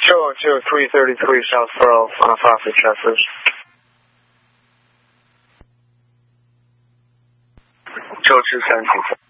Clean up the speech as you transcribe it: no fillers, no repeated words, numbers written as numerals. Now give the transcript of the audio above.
202 333 South Pearl on a Foxy Chesses. 223